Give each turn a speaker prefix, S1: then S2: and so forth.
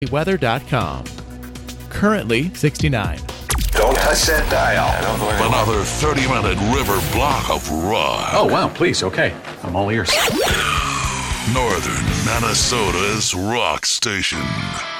S1: weather.com. Currently 69.
S2: Don't touch that dial.
S3: Another 30-minute river block of rock.
S4: Oh, wow, please, okay. I'm all ears.
S3: Northern Minnesota's rock station.